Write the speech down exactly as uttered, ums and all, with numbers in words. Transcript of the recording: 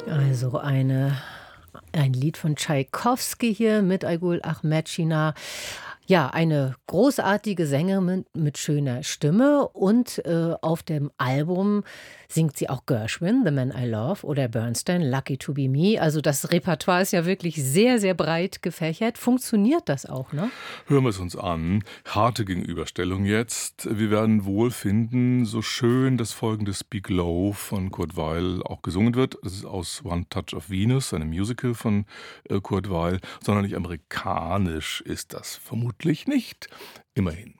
Also eine ein Lied von Tschaikowski hier mit Aygul Ahmedschina. Ja, eine großartige Sängerin mit schöner Stimme und, äh, auf dem Album singt sie auch Gershwin, „The Man I Love" oder Bernstein, „Lucky to be Me". Also, das Repertoire ist ja wirklich sehr, sehr breit gefächert. Funktioniert das auch, ne? Hören wir es uns an. Harte Gegenüberstellung jetzt. Wir werden wohl finden, so schön das folgende „Speak Low" von Kurt Weill auch gesungen wird. Das ist aus „One Touch of Venus", einem Musical von, äh, Kurt Weill. Sonderlich amerikanisch ist das vermutlich nicht. Immerhin.